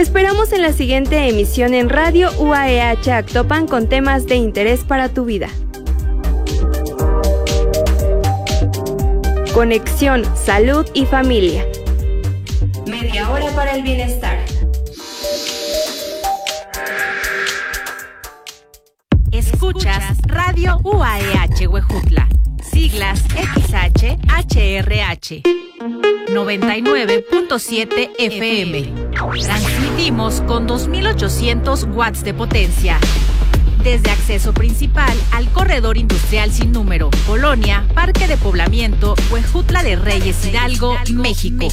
esperamos en la siguiente emisión en Radio UAEH Actopan con temas de interés para tu vida. Conexión, salud y familia. Media hora para el bienestar. Escuchas Radio UAEH Huejutla, siglas XH-HRH, 99.7 FM. Transmitimos con 2800 watts de potencia. Desde acceso principal al corredor industrial sin número, Colonia, Parque de Poblamiento, Huejutla de Reyes Hidalgo, México.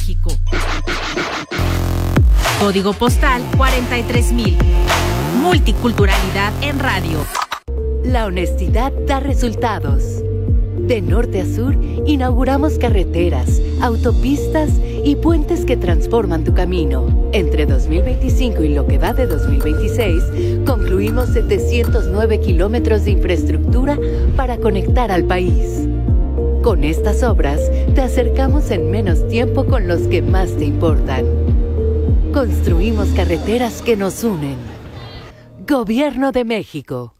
Código postal 43000. Multiculturalidad en radio. La honestidad da resultados. De norte a sur, inauguramos carreteras, autopistas y puentes que transforman tu camino. Entre 2025 y lo que va de 2026, concluimos 709 kilómetros de infraestructura para conectar al país. Con estas obras, te acercamos en menos tiempo con los que más te importan. Construimos carreteras que nos unen. Gobierno de México.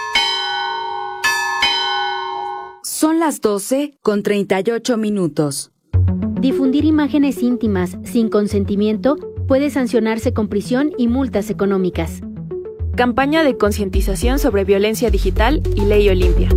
Son las 12:38. Difundir imágenes íntimas sin consentimiento puede sancionarse con prisión y multas económicas. Campaña de concientización sobre violencia digital y Ley Olimpia.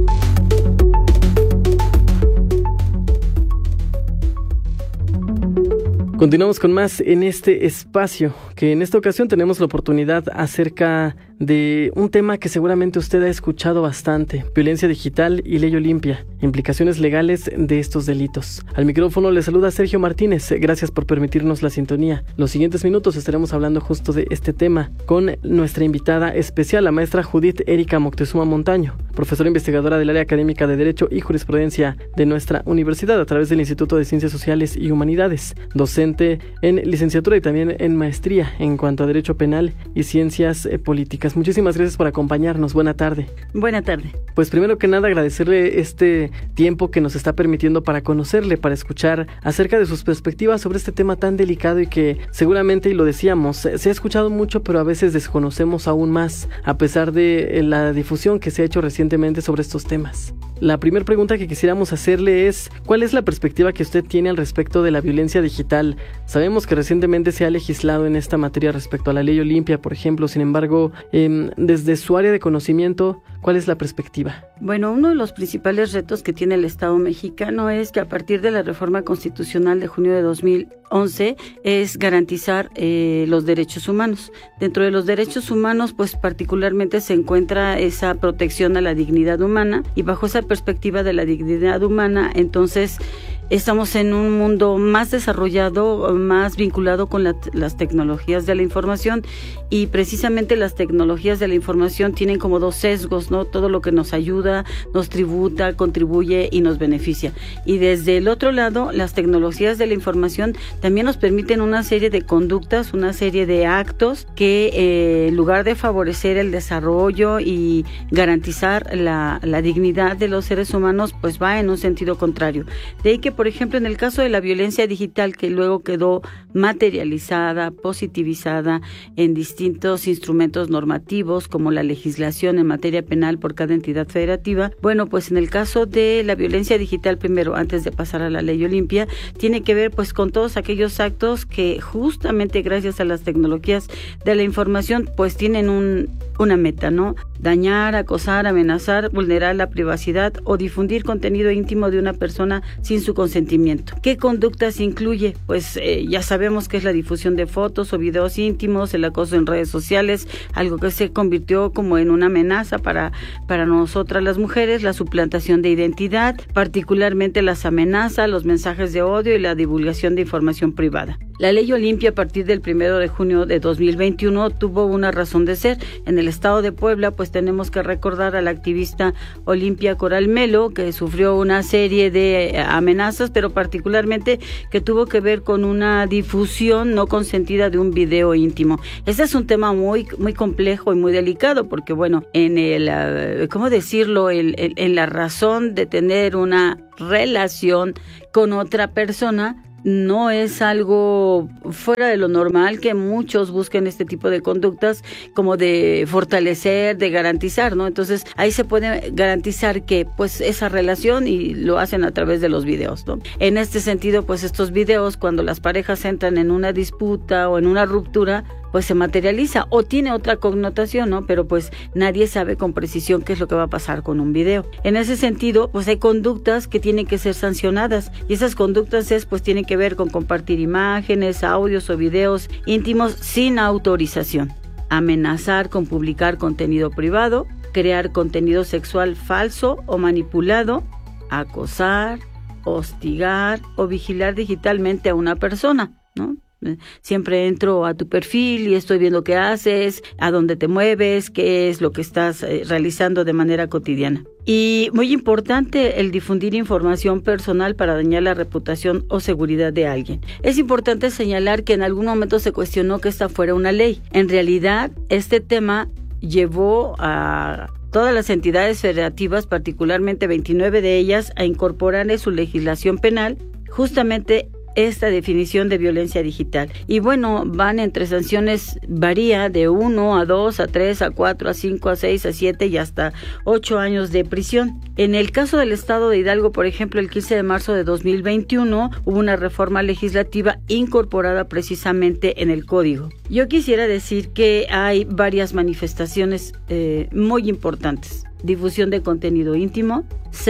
Continuamos con más en este espacio, que en esta ocasión tenemos la oportunidad acerca de un tema que seguramente usted ha escuchado bastante: violencia digital y Ley Olimpia, implicaciones legales de estos delitos. Al micrófono le saluda Sergio Martínez, gracias por permitirnos la sintonía. Los siguientes minutos estaremos hablando justo de este tema con nuestra invitada especial, la maestra Judith Erika Moctezuma Montaño, profesora investigadora del área académica de Derecho y Jurisprudencia de nuestra universidad a través del Instituto de Ciencias Sociales y Humanidades, docente en licenciatura y también en maestría en cuanto a Derecho Penal y Ciencias Políticas. Muchísimas gracias por acompañarnos. Buena tarde. Buena tarde. Pues primero que nada agradecerle este tiempo que nos está permitiendo para conocerle, para escuchar acerca de sus perspectivas sobre este tema tan delicado y que seguramente, y lo decíamos, se ha escuchado mucho, pero a veces desconocemos aún más, a pesar de la difusión que se ha hecho recientemente sobre estos temas. La primera pregunta que quisiéramos hacerle es: ¿cuál es la perspectiva que usted tiene al respecto de la violencia digital? Sabemos que recientemente se ha legislado en esta materia respecto a la Ley Olimpia, por ejemplo. Sin embargo, desde su área de conocimiento, ¿cuál es la perspectiva? Bueno, uno de los principales retos que tiene el Estado mexicano es que a partir de la reforma constitucional de junio de 2011 es garantizar los derechos humanos. Dentro de los derechos humanos, pues particularmente se encuentra esa protección a la dignidad humana, y bajo esa perspectiva de la dignidad humana, entonces estamos en un mundo más desarrollado, más vinculado con las tecnologías de la información, y precisamente las tecnologías de la información tienen como dos sesgos, ¿no? Todo lo que nos ayuda, nos tributa, contribuye y nos beneficia. Y desde el otro lado, las tecnologías de la información también nos permiten una serie de conductas, una serie de actos que en lugar de favorecer el desarrollo y garantizar la dignidad de los seres humanos, pues va en un sentido contrario. De ahí que, por ejemplo, en el caso de la violencia digital, que luego quedó materializada, positivizada en distintos instrumentos normativos, como la legislación en materia penal por cada entidad federativa, bueno, pues en el caso de la violencia digital, primero, antes de pasar a la Ley Olimpia, tiene que ver pues con todos aquellos actos que justamente gracias a las tecnologías de la información pues tienen una meta, ¿no? Dañar, acosar, amenazar, vulnerar la privacidad o difundir contenido íntimo de una persona sin su consentimiento. ¿Qué conductas incluye? Pues ya sabemos que es la difusión de fotos o videos íntimos, el acoso en redes sociales, algo que se convirtió como en una amenaza para nosotras las mujeres, la suplantación de identidad, particularmente las amenazas, los mensajes de odio y la divulgación de información privada. La Ley Olimpia, a partir del 1 de junio de 2021, tuvo una razón de ser. En el estado de Puebla, pues tenemos que recordar a la activista Olimpia Coral Melo, que sufrió una serie de amenazas, pero particularmente que tuvo que ver con una difusión no consentida de un video íntimo. Ese es un tema muy, muy complejo y muy delicado, porque bueno, en ¿cómo decirlo? En la razón de tener una relación con otra persona, no es algo fuera de lo normal que muchos busquen este tipo de conductas como de fortalecer, de garantizar, ¿no? Entonces ahí se puede garantizar que pues esa relación, y lo hacen a través de los videos, ¿no? En este sentido, pues estos videos, cuando las parejas entran en una disputa o en una ruptura, pues se materializa o tiene otra connotación, ¿no? Pero pues nadie sabe con precisión qué es lo que va a pasar con un video. En ese sentido, pues hay conductas que tienen que ser sancionadas, y esas conductas pues tienen que ver con compartir imágenes, audios o videos íntimos sin autorización, amenazar con publicar contenido privado, crear contenido sexual falso o manipulado, acosar, hostigar o vigilar digitalmente a una persona, ¿no? Siempre entro a tu perfil y estoy viendo qué haces, a dónde te mueves, qué es lo que estás realizando de manera cotidiana. Y muy importante, el difundir información personal para dañar la reputación o seguridad de alguien. Es importante señalar que en algún momento se cuestionó que esta fuera una ley. En realidad, este tema llevó a todas las entidades federativas, particularmente 29 de ellas, a incorporar en su legislación penal justamente esta definición de violencia digital. Y bueno, van entre sanciones, varía de 1 a 2, a 3, a 4, a 5, a 6, a 7 y hasta 8 años de prisión. En el caso del estado de Hidalgo, por ejemplo, el 15 de marzo de 2021 hubo una reforma legislativa incorporada precisamente en el código. Yo quisiera decir que hay varias manifestaciones muy importantes: difusión de contenido íntimo,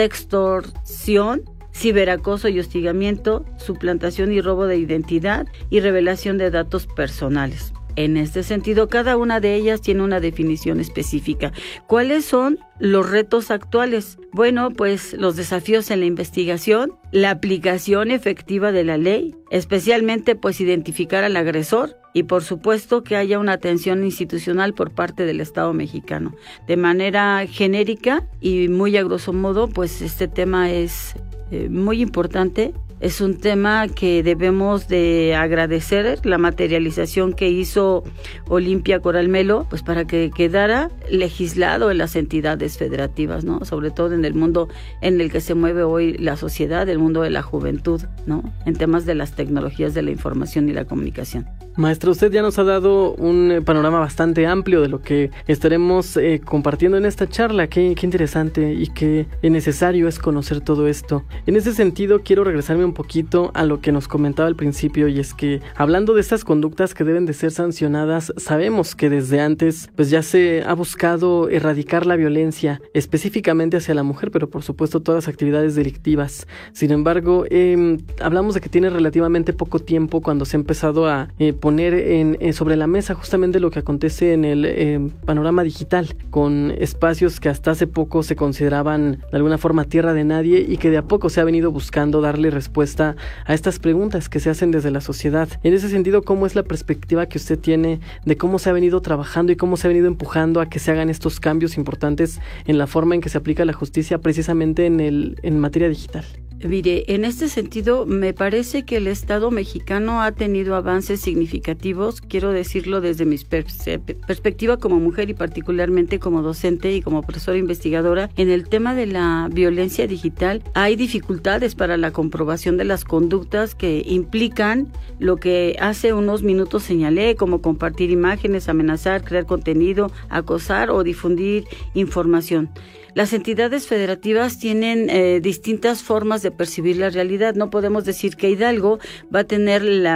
sextorsión, ciberacoso y hostigamiento, suplantación y robo de identidad y revelación de datos personales. En este sentido, cada una de ellas tiene una definición específica. ¿Cuáles son los retos actuales? Bueno, pues los desafíos en la investigación, la aplicación efectiva de la ley, especialmente pues identificar al agresor, y por supuesto que haya una atención institucional por parte del Estado mexicano. De manera genérica y muy a grosso modo, pues este tema es muy importante. Es un tema que debemos de agradecer la materialización que hizo Olimpia Coral Melo, pues para que quedara legislado en las entidades federativas, ¿no? Sobre todo en el mundo en el que se mueve hoy la sociedad, el mundo de la juventud, ¿no? En temas de las tecnologías de la información y la comunicación. Maestra, usted ya nos ha dado un panorama bastante amplio de lo que estaremos compartiendo en esta charla. Qué interesante y qué necesario es conocer todo esto. En ese sentido, quiero regresarme un poquito a lo que nos comentaba al principio, y es que hablando de estas conductas que deben de ser sancionadas, sabemos que desde antes pues ya se ha buscado erradicar la violencia específicamente hacia la mujer, pero por supuesto todas las actividades delictivas. Sin embargo, hablamos de que tiene relativamente poco tiempo cuando se ha empezado a poner sobre la mesa justamente lo que acontece en el panorama digital, con espacios que hasta hace poco se consideraban de alguna forma tierra de nadie, y que de a poco se ha venido buscando darle respuesta a estas preguntas que se hacen desde la sociedad. En ese sentido, ¿cómo es la perspectiva que usted tiene de cómo se ha venido trabajando y cómo se ha venido empujando a que se hagan estos cambios importantes en la forma en que se aplica la justicia precisamente en materia digital? Mire, en este sentido, me parece que el Estado mexicano ha tenido avances significativos, quiero decirlo desde mi perspectiva como mujer y particularmente como docente y como profesora investigadora. En el tema de la violencia digital hay dificultades para la comprobación de las conductas que implican lo que hace unos minutos señalé, como compartir imágenes, amenazar, crear contenido, acosar o difundir información. Las entidades federativas tienen distintas formas de percibir la realidad. No podemos decir que Hidalgo va a tener el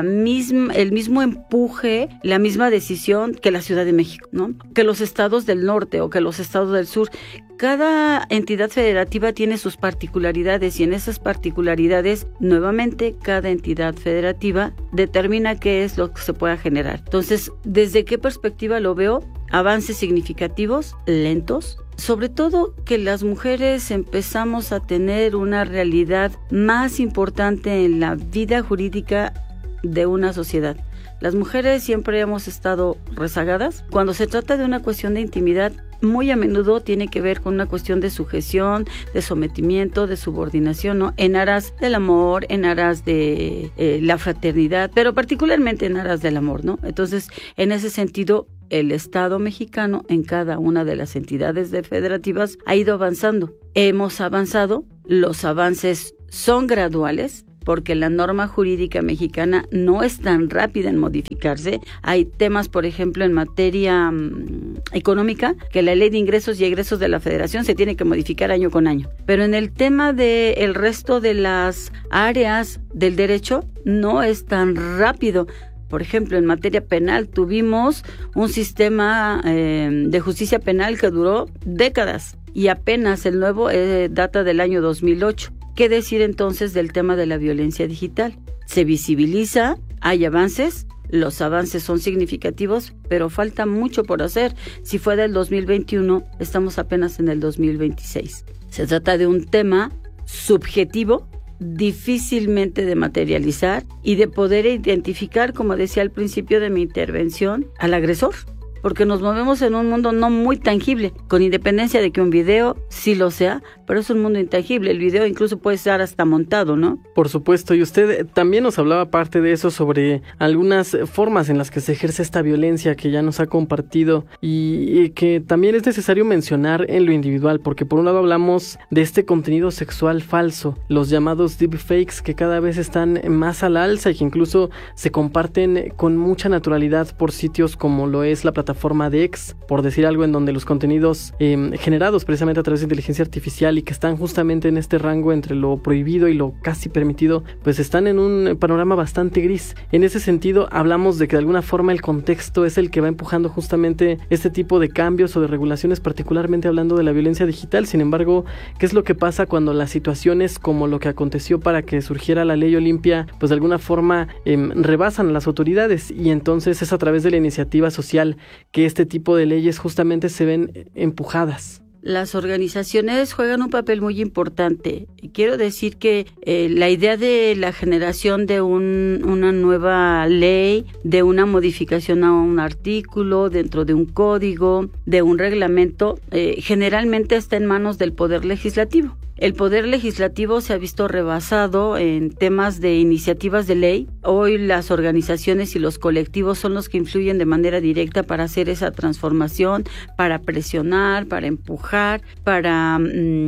mismo empuje, la misma decisión que la Ciudad de México, ¿no? Que los estados del norte o que los estados del sur. Cada entidad federativa tiene sus particularidades, y en esas particularidades, nuevamente, cada entidad federativa determina qué es lo que se pueda generar. Entonces, ¿desde qué perspectiva lo veo? Avances significativos, lentos. Sobre todo que las mujeres empezamos a tener una realidad más importante en la vida jurídica de una sociedad. Las mujeres siempre hemos estado rezagadas. Cuando se trata de una cuestión de intimidad, muy a menudo tiene que ver con una cuestión de sujeción, de sometimiento, de subordinación, ¿no? En aras del amor, en aras de la fraternidad, pero particularmente en aras del amor, ¿no? Entonces, en ese sentido, el Estado mexicano en cada una de las entidades federativas ha ido avanzando. Hemos avanzado, los avances son graduales, porque la norma jurídica mexicana no es tan rápida en modificarse. Hay temas, por ejemplo, en materia económica, que la Ley de Ingresos y Egresos de la Federación se tiene que modificar año con año. Pero en el tema del resto de las áreas del derecho, no es tan rápido. Por ejemplo, en materia penal tuvimos un sistema de justicia penal que duró décadas y apenas el nuevo data del año 2008. ¿Qué decir entonces del tema de la violencia digital? Se visibiliza, hay avances, los avances son significativos, pero falta mucho por hacer. Si fue del 2021, estamos apenas en el 2026. Se trata de un tema subjetivo, difícilmente de materializar y de poder identificar, como decía al principio de mi intervención, al agresor, porque nos movemos en un mundo no muy tangible, con independencia de que un video sí lo sea, pero es un mundo intangible. El video incluso puede estar hasta montado, ¿no? Por supuesto, y usted también nos hablaba parte de eso, sobre algunas formas en las que se ejerce esta violencia que ya nos ha compartido y que también es necesario mencionar en lo individual, porque por un lado hablamos de este contenido sexual falso, los llamados deepfakes, que cada vez están más al alza y que incluso se comparten con mucha naturalidad por sitios como lo es la plataforma de X, por decir algo, en donde los contenidos generados precisamente a través de inteligencia artificial y que están justamente en este rango entre lo prohibido y lo casi permitido, pues están en un panorama bastante gris. En ese sentido, hablamos de que de alguna forma el contexto es el que va empujando justamente este tipo de cambios o de regulaciones, particularmente hablando de la violencia digital. Sin embargo, ¿qué es lo que pasa cuando las situaciones como lo que aconteció para que surgiera la Ley Olimpia, pues de alguna forma rebasan a las autoridades? Y entonces es a través de la iniciativa social que este tipo de leyes justamente se ven empujadas. Las organizaciones juegan un papel muy importante. Quiero decir que la idea de la generación de una nueva ley, de una modificación a un artículo dentro de un código, de un reglamento, generalmente está en manos del Poder Legislativo. El Poder Legislativo se ha visto rebasado en temas de iniciativas de ley. Hoy las organizaciones y los colectivos son los que influyen de manera directa para hacer esa transformación, para presionar, para empujar, para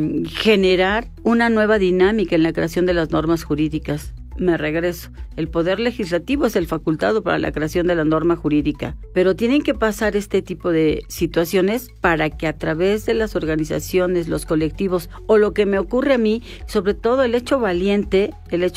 generar una nueva dinámica en la creación de las normas jurídicas. Me regreso. El Poder Legislativo es el facultado para la creación de la norma jurídica, pero tienen que pasar este tipo de situaciones para que a través de las organizaciones, los colectivos, o lo que me ocurre a mí, sobre todo el hecho valiente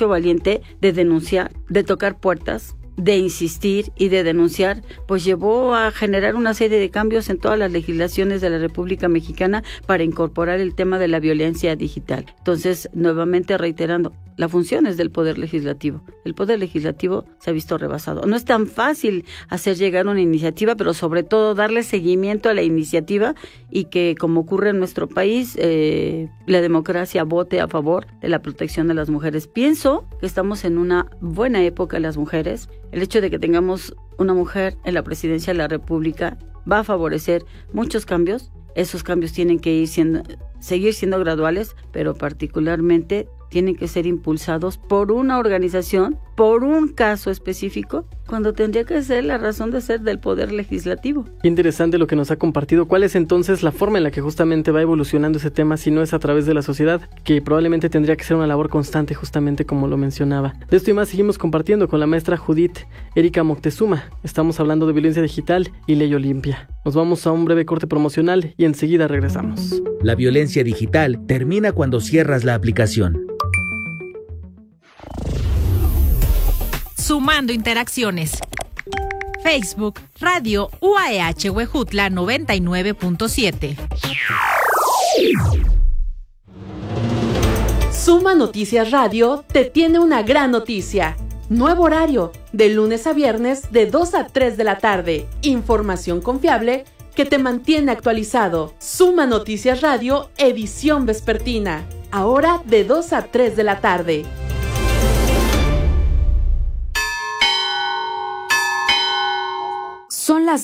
de denunciar, de tocar puertas, de insistir y de denunciar, pues llevó a generar una serie de cambios en todas las legislaciones de la República Mexicana para incorporar el tema de la violencia digital. Entonces, nuevamente reiterando, la función es del Poder Legislativo. El Poder Legislativo se ha visto rebasado. No es tan fácil hacer llegar una iniciativa, pero sobre todo darle seguimiento a la iniciativa y que, como ocurre en nuestro país, la democracia vote a favor de la protección de las mujeres. Pienso que estamos en una buena época las mujeres. El hecho de que tengamos una mujer en la presidencia de la República va a favorecer muchos cambios. Esos cambios tienen que seguir siendo graduales, pero particularmente tienen que ser impulsados por una organización, por un caso específico, cuando tendría que ser la razón de ser del Poder Legislativo. Qué interesante lo que nos ha compartido. ¿Cuál es entonces la forma en la que justamente va evolucionando ese tema, si no es a través de la sociedad, que probablemente tendría que ser una labor constante, justamente como lo mencionaba? De esto y más seguimos compartiendo con la maestra Judith Erika Moctezuma. Estamos hablando de violencia digital y Ley Olimpia. Nos vamos a un breve corte promocional y enseguida regresamos. La violencia digital termina cuando cierras la aplicación. Sumando interacciones. Facebook, Radio UAEH Huejutla 99.7. Suma Noticias Radio te tiene una gran noticia. Nuevo horario, de lunes a viernes de 2 a 3 de la tarde. Información confiable que te mantiene actualizado. Suma Noticias Radio, edición vespertina. Ahora de 2 a 3 de la tarde. Son las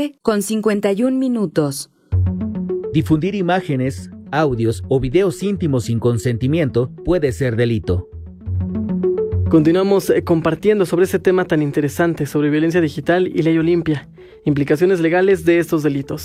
12:51. Difundir imágenes, audios o videos íntimos sin consentimiento puede ser delito. Continuamos compartiendo sobre ese tema tan interesante, sobre violencia digital y Ley Olimpia, implicaciones legales de estos delitos.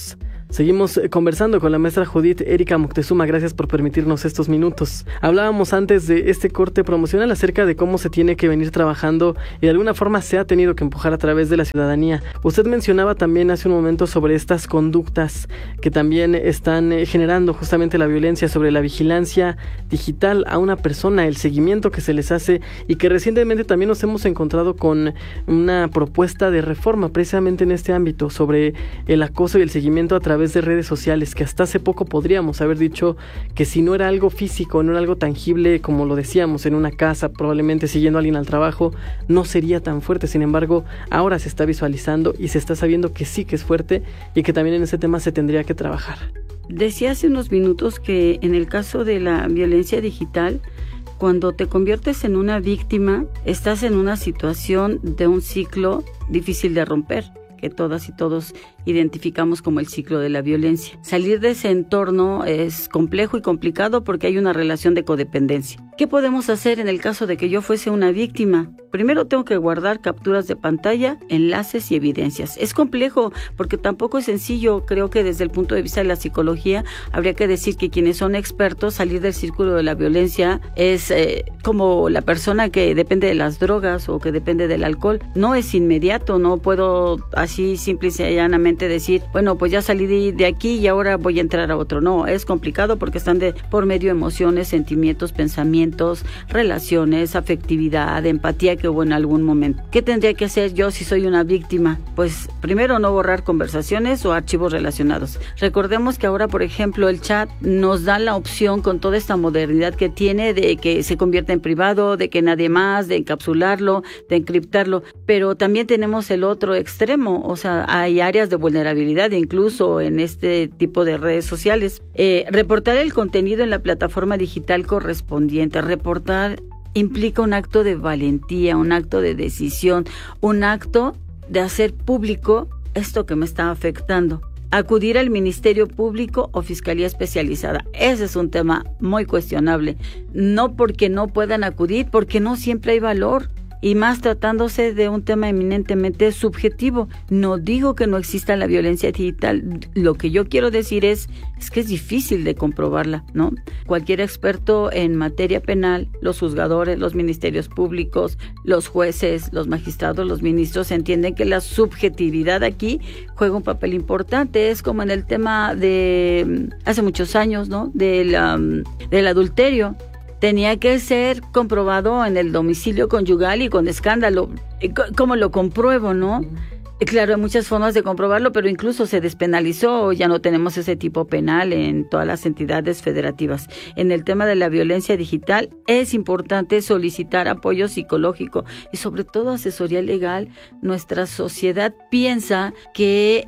Seguimos conversando con la maestra Judith Erika Moctezuma. Gracias por permitirnos estos minutos. Hablábamos antes de este corte promocional acerca de cómo se tiene que venir trabajando y de alguna forma se ha tenido que empujar a través de la ciudadanía. Usted mencionaba también hace un momento sobre estas conductas que también están generando justamente la violencia, sobre la vigilancia digital a una persona, el seguimiento que se les hace, y que recientemente también nos hemos encontrado con una propuesta de reforma precisamente en este ámbito sobre el acoso y el seguimiento a través de redes sociales, que hasta hace poco podríamos haber dicho que si no era algo físico, no era algo tangible, como lo decíamos, en una casa, probablemente siguiendo a alguien al trabajo, no sería tan fuerte. Sin embargo, ahora se está visualizando y se está sabiendo que sí que es fuerte y que también en ese tema se tendría que trabajar. Decía hace unos minutos que en el caso de la violencia digital, cuando te conviertes en una víctima, estás en una situación de un ciclo difícil de romper, que todas y todos identificamos como el ciclo de la violencia. Salir de ese entorno es complejo y complicado porque hay una relación de codependencia. ¿Qué podemos hacer en el caso de que yo fuese una víctima? Primero tengo que guardar capturas de pantalla, enlaces y evidencias. Es complejo porque tampoco es sencillo. Creo que desde el punto de vista de la psicología habría que decir que quienes son expertos, salir del círculo de la violencia es como la persona que depende de las drogas o que depende del alcohol. No es inmediato, no puedo así simple y llanamente decir, bueno, pues ya salí de aquí y ahora voy a entrar a otro. No, es complicado porque están por medio emociones, sentimientos, pensamientos, relaciones, afectividad, empatía que hubo en algún momento. ¿Qué tendría que hacer yo si soy una víctima? Pues primero no borrar conversaciones o archivos relacionados. Recordemos que ahora, por ejemplo, el chat nos da la opción con toda esta modernidad que tiene de que se convierta en privado, de que nadie más, de encapsularlo, de encriptarlo, pero también tenemos el otro extremo, o sea, hay áreas de vulnerabilidad incluso en este tipo de redes sociales. Reportar el contenido en la plataforma digital correspondiente. Reportar implica un acto de valentía, un acto de decisión, un acto de hacer público esto que me está afectando. Acudir al Ministerio Público o Fiscalía Especializada. Ese es un tema muy cuestionable. No porque no puedan acudir, porque no siempre hay valor. Y más tratándose de un tema eminentemente subjetivo. No digo que no exista la violencia digital. Lo que yo quiero decir es que es difícil de comprobarla, ¿no? Cualquier experto en materia penal, los juzgadores, los ministerios públicos, los jueces, los magistrados, los ministros, entienden que la subjetividad aquí juega un papel importante. Es como en el tema de hace muchos años, ¿no? Del adulterio. Tenía que ser comprobado en el domicilio conyugal y con escándalo. ¿Cómo lo compruebo, no? Claro, hay muchas formas de comprobarlo, pero incluso se despenalizó, ya no tenemos ese tipo penal en todas las entidades federativas. En el tema de la violencia digital es importante solicitar apoyo psicológico y sobre todo asesoría legal. Nuestra sociedad piensa que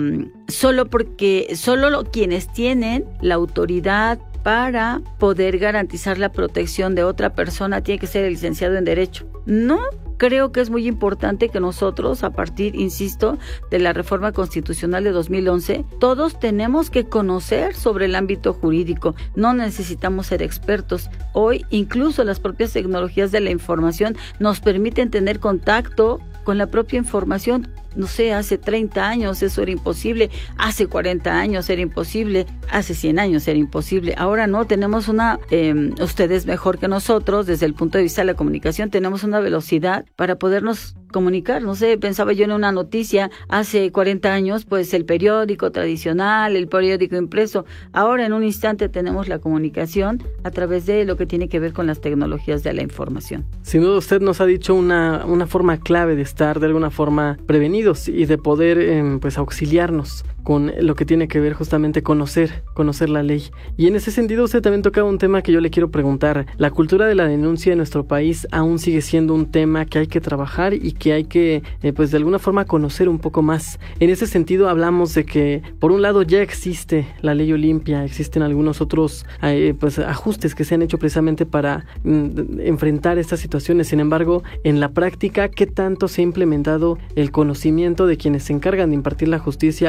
solo quienes tienen la autoridad para poder garantizar la protección de otra persona tiene que ser el licenciado en Derecho. No, creo que es muy importante que nosotros, a partir, insisto, de la reforma constitucional de 2011, todos tenemos que conocer sobre el ámbito jurídico. No necesitamos ser expertos. Hoy, incluso las propias tecnologías de la información nos permiten tener contacto con la propia información. No sé, hace 30 años eso era imposible, hace 40 años era imposible, hace 100 años era imposible. Ahora no, tenemos ustedes mejor que nosotros, desde el punto de vista de la comunicación, tenemos una velocidad para podernos comunicar. No sé, pensaba yo en una noticia hace 40 años, pues el periódico tradicional, el periódico impreso. Ahora en un instante tenemos la comunicación a través de lo que tiene que ver con las tecnologías de la información. Sin duda usted nos ha dicho una forma clave de estar de alguna forma prevenidos y de poder pues auxiliarnos con lo que tiene que ver justamente conocer la ley. Y en ese sentido usted también tocaba un tema que yo le quiero preguntar. La cultura de la denuncia en nuestro país aún sigue siendo un tema que hay que trabajar y que hay que pues de alguna forma conocer un poco más. En ese sentido hablamos de que por un lado ya existe la ley Olimpia, existen algunos otros pues ajustes que se han hecho precisamente para enfrentar estas situaciones. Sin embargo, en la práctica, ¿qué tanto se ha implementado el conocimiento de quienes se encargan de impartir la justicia o de recibir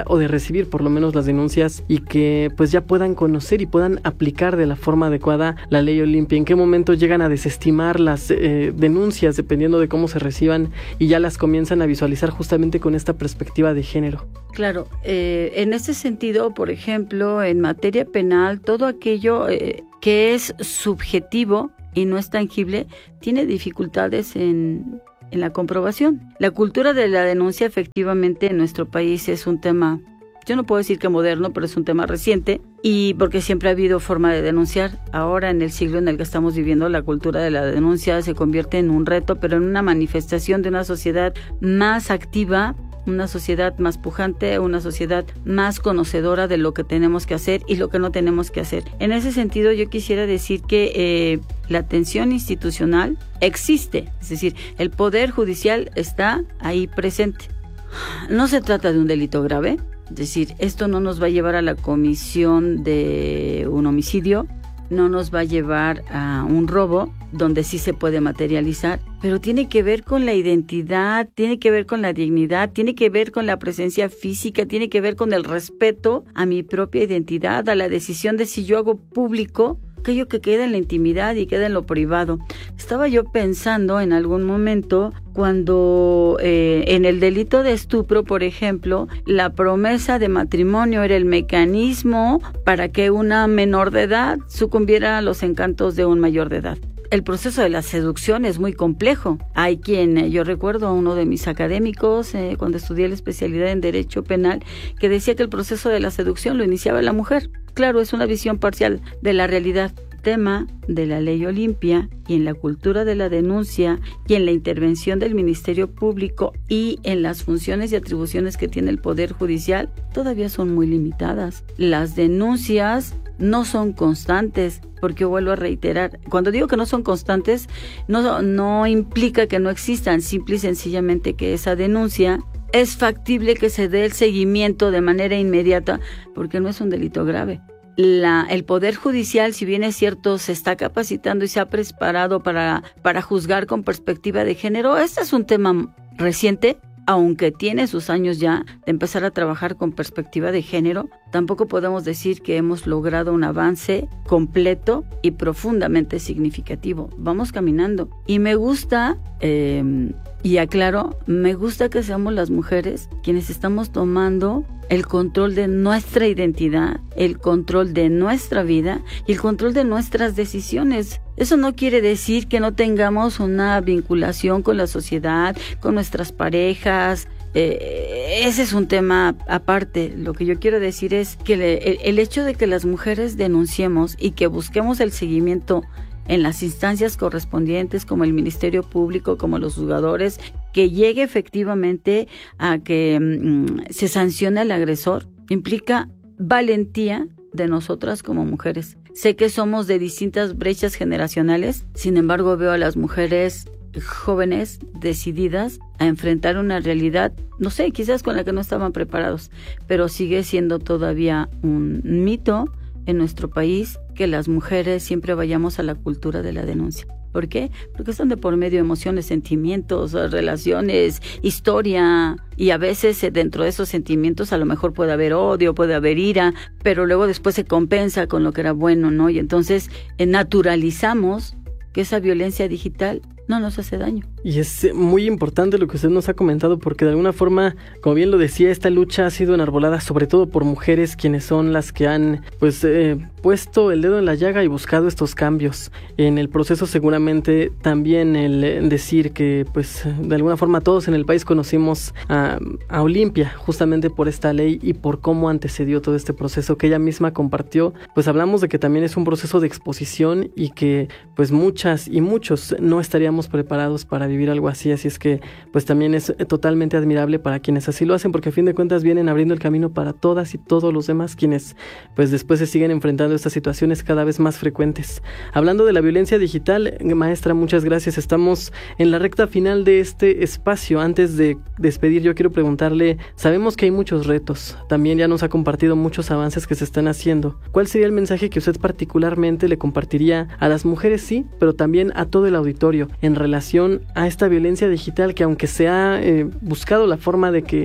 recibir por lo menos las denuncias y que pues ya puedan conocer y puedan aplicar de la forma adecuada la ley Olimpia? ¿En qué momento llegan a desestimar las denuncias dependiendo de cómo se reciban y ya las comienzan a visualizar justamente con esta perspectiva de género? Claro, en ese sentido, por ejemplo, en materia penal, todo aquello que es subjetivo y no es tangible tiene dificultades en la comprobación. La cultura de la denuncia efectivamente en nuestro país es un tema, yo no puedo decir que moderno, pero es un tema reciente, y porque siempre ha habido forma de denunciar. Ahora, en el siglo en el que estamos viviendo, la cultura de la denuncia se convierte en un reto, pero en una manifestación de una sociedad más activa, una sociedad más pujante, una sociedad más conocedora de lo que tenemos que hacer y lo que no tenemos que hacer. En ese sentido, yo quisiera decir que la atención institucional existe, es decir, el Poder Judicial está ahí presente. No se trata de un delito grave, es decir, esto no nos va a llevar a la comisión de un homicidio, no nos va a llevar a un robo, donde sí se puede materializar, pero tiene que ver con la identidad, tiene que ver con la dignidad, tiene que ver con la presencia física, tiene que ver con el respeto a mi propia identidad, a la decisión de si yo hago público aquello que queda en la intimidad y queda en lo privado. Estaba yo pensando en algún momento cuando en el delito de estupro, por ejemplo, la promesa de matrimonio era el mecanismo para que una menor de edad sucumbiera a los encantos de un mayor de edad. El proceso de la seducción es muy complejo. Hay quien, yo recuerdo a uno de mis académicos, cuando estudié la especialidad en Derecho Penal, que decía que el proceso de la seducción lo iniciaba la mujer. Claro, es una visión parcial de la realidad. Tema de la ley Olimpia y en la cultura de la denuncia y en la intervención del Ministerio Público y en las funciones y atribuciones que tiene el Poder Judicial todavía son muy limitadas. Las denuncias no son constantes, porque vuelvo a reiterar, cuando digo que no son constantes, no implica que no existan, simple y sencillamente que esa denuncia es factible que se dé el seguimiento de manera inmediata, porque no es un delito grave. El Poder Judicial, si bien es cierto, se está capacitando y se ha preparado para juzgar con perspectiva de género. Este es un tema reciente, aunque tiene sus años ya de empezar a trabajar con perspectiva de género. Tampoco podemos decir que hemos logrado un avance completo y profundamente significativo. Vamos caminando. Y me gusta, y aclaro, me gusta que seamos las mujeres quienes estamos tomando el control de nuestra identidad, el control de nuestra vida y el control de nuestras decisiones. Eso no quiere decir que no tengamos una vinculación con la sociedad, con nuestras parejas. Ese es un tema aparte. Lo que yo quiero decir es que el hecho de que las mujeres denunciemos y que busquemos el seguimiento en las instancias correspondientes, como el Ministerio Público, como los juzgadores, que llegue efectivamente a que se sancione al agresor, implica valentía de nosotras como mujeres. Sé que somos de distintas brechas generacionales, sin embargo veo a las mujeres jóvenes decididas a enfrentar una realidad, no sé, quizás con la que no estaban preparados, pero sigue siendo todavía un mito en nuestro país que las mujeres siempre vayamos a la cultura de la denuncia. ¿Por qué? Porque están de por medio emociones, sentimientos, relaciones, historia, y a veces dentro de esos sentimientos a lo mejor puede haber odio, puede haber ira, pero luego después se compensa con lo que era bueno, ¿no? Y entonces naturalizamos que esa violencia digital no nos hace daño. Y es muy importante lo que usted nos ha comentado, porque de alguna forma, como bien lo decía, esta lucha ha sido enarbolada sobre todo por mujeres, quienes son las que han puesto el dedo en la llaga y buscado estos cambios. En el proceso seguramente también el decir que de alguna forma todos en el país conocimos a Olimpia justamente por esta ley y por cómo antecedió todo este proceso que ella misma compartió. Pues hablamos de que también es un proceso de exposición y que muchas y muchos no estaríamos preparados para vivir algo así es que también es totalmente admirable para quienes así lo hacen, porque a fin de cuentas vienen abriendo el camino para todas y todos los demás quienes después se siguen enfrentando a estas situaciones cada vez más frecuentes. Hablando de la violencia digital, maestra, muchas gracias. Estamos en la recta final de este espacio. Antes de despedir, yo quiero preguntarle, sabemos que hay muchos retos, también ya nos ha compartido muchos avances que se están haciendo. ¿Cuál sería el mensaje que usted particularmente le compartiría a las mujeres, sí, pero también a todo el auditorio en relación a esta violencia digital que, aunque se ha buscado la forma de que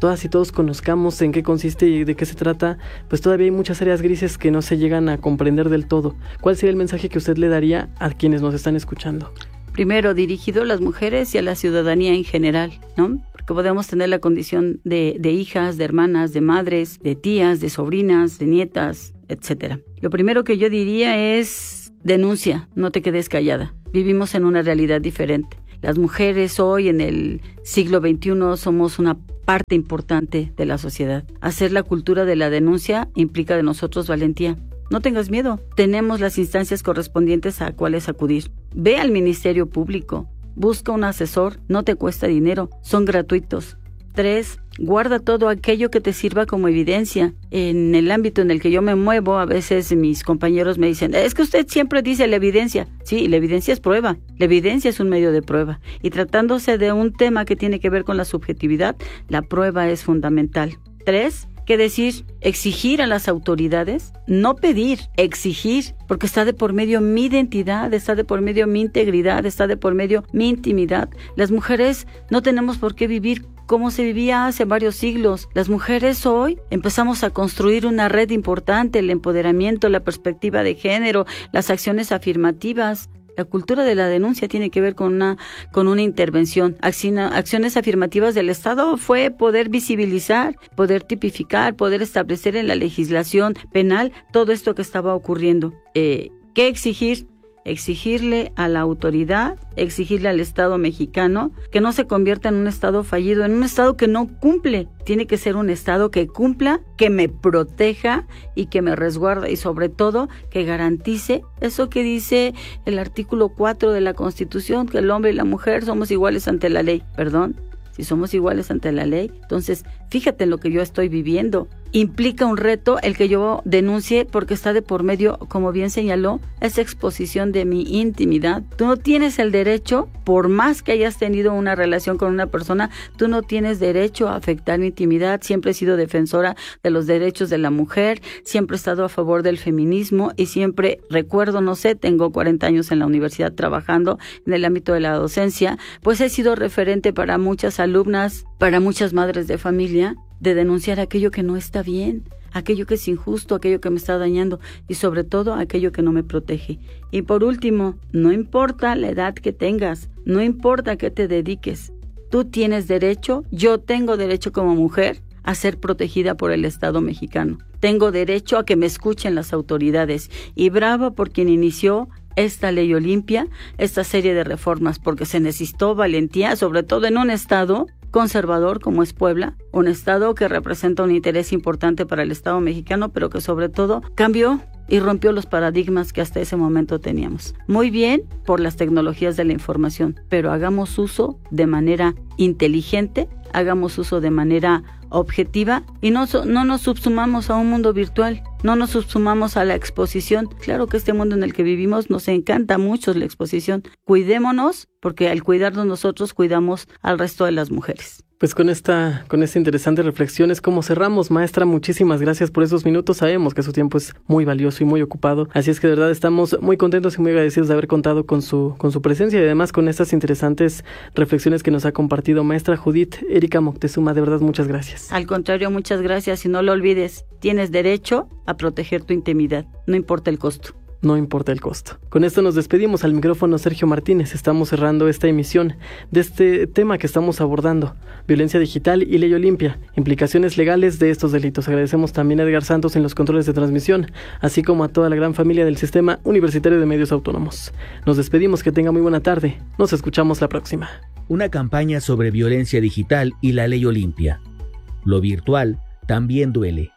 todas y todos conozcamos en qué consiste y de qué se trata, pues todavía hay muchas áreas grises que no se llegan a comprender del todo. ¿Cuál sería el mensaje que usted le daría a quienes nos están escuchando? Primero, dirigido a las mujeres y a la ciudadanía en general, ¿no? Porque podemos tener la condición de hijas, de hermanas, de madres, de tías, de sobrinas, de nietas, etcétera. Lo primero que yo diría es denuncia, no te quedes callada. Vivimos en una realidad diferente. Las mujeres hoy en el siglo XXI somos una parte importante de la sociedad. Hacer la cultura de la denuncia implica de nosotros valentía. No tengas miedo, tenemos las instancias correspondientes a cuáles acudir. Ve al Ministerio Público, busca un asesor, no te cuesta dinero, son gratuitos. 3. Guarda todo aquello que te sirva como evidencia. En el ámbito en el que yo me muevo, a veces mis compañeros me dicen, es que usted siempre dice la evidencia. Sí, la evidencia es prueba, la evidencia es un medio de prueba. Y tratándose de un tema que tiene que ver con la subjetividad, la prueba es fundamental. 3. ¿Qué decir? Exigir a las autoridades, no pedir, exigir, porque está de por medio mi identidad, está de por medio mi integridad, está de por medio mi intimidad. Las mujeres no tenemos por qué vivir como se vivía hace varios siglos. Las mujeres hoy empezamos a construir una red importante, el empoderamiento, la perspectiva de género, las acciones afirmativas. La cultura de la denuncia tiene que ver con una intervención. Acciones afirmativas del Estado fue poder visibilizar, poder tipificar, poder establecer en la legislación penal todo esto que estaba ocurriendo. ¿Qué exigir? Exigirle a la autoridad, exigirle al Estado mexicano que no se convierta en un Estado fallido, en un Estado que no cumple. Tiene que ser un Estado que cumpla, que me proteja y que me resguarde y sobre todo que garantice eso que dice el artículo 4 de la Constitución, que el hombre y la mujer somos iguales ante la ley. Perdón, si somos iguales ante la ley, entonces fíjate en lo que yo estoy viviendo. Implica un reto el que yo denuncie porque está de por medio, como bien señaló, esa exposición de mi intimidad. Tú no tienes el derecho, por más que hayas tenido una relación con una persona, tú no tienes derecho a afectar mi intimidad. Siempre he sido defensora de los derechos de la mujer, siempre he estado a favor del feminismo y siempre recuerdo, no sé, tengo 40 años en la universidad trabajando en el ámbito de la docencia, pues he sido referente para muchas alumnas, para muchas madres de familia, de denunciar aquello que no está bien, aquello que es injusto, aquello que me está dañando y sobre todo aquello que no me protege. Y por último, no importa la edad que tengas, no importa qué te dediques, tú tienes derecho, yo tengo derecho como mujer a ser protegida por el Estado mexicano. Tengo derecho a que me escuchen las autoridades y bravo por quien inició esta ley Olimpia, esta serie de reformas, porque se necesitó valentía, sobre todo en un estado conservador como es Puebla, un estado que representa un interés importante para el Estado mexicano, pero que sobre todo cambió y rompió los paradigmas que hasta ese momento teníamos. Muy bien por las tecnologías de la información, pero hagamos uso de manera inteligente, hagamos uso de manera objetiva y no nos subsumamos a un mundo virtual, no nos subsumamos a la exposición. Claro que este mundo en el que vivimos nos encanta mucho la exposición. Cuidémonos, porque al cuidarnos nosotros cuidamos al resto de las mujeres. Pues con esta interesante reflexión es como cerramos. Maestra, muchísimas gracias por esos minutos. Sabemos que su tiempo es muy valioso y muy ocupado. Así es que de verdad estamos muy contentos y muy agradecidos de haber contado con su presencia y además con estas interesantes reflexiones que nos ha compartido. Maestra Judith Erika Moctezuma, de verdad muchas gracias. Al contrario, muchas gracias y no lo olvides. Tienes derecho a proteger tu intimidad, no importa el costo. No importa el costo. Con esto nos despedimos. Al micrófono Sergio Martínez. Estamos cerrando esta emisión de este tema que estamos abordando: violencia digital y ley Olimpia, implicaciones legales de estos delitos. Agradecemos también a Edgar Santos en los controles de transmisión, así como a toda la gran familia del Sistema Universitario de Medios Autónomos. Nos despedimos, que tenga muy buena tarde. Nos escuchamos la próxima. Una campaña sobre violencia digital y la ley Olimpia. Lo virtual también duele.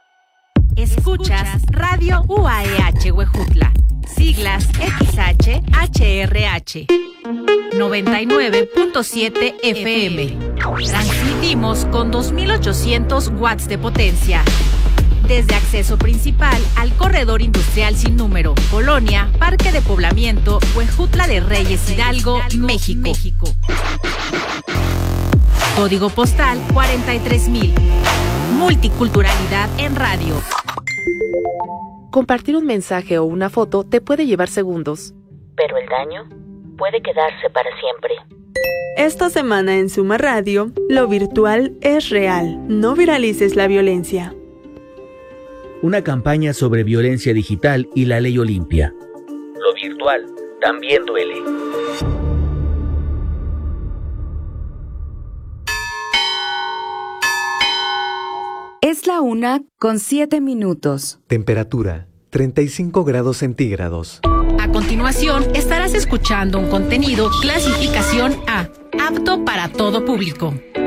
Escuchas Radio UAEH Huejutla, siglas XH-HRH, 99.7 FM. Transmitimos con 2800 watts de potencia. Desde acceso principal al corredor industrial sin número, Colonia, Parque de Poblamiento, Huejutla de Reyes Hidalgo, México. Código postal 43000. Multiculturalidad en radio. Compartir un mensaje o una foto te puede llevar segundos, pero el daño puede quedarse para siempre. Esta semana en Suma Radio, lo virtual es real. No viralices la violencia. Una campaña sobre violencia digital y la ley Olimpia. Lo virtual también duele. Es la 1:07. Temperatura 35 grados centígrados. A continuación, estarás escuchando un contenido clasificación A, apto para todo público.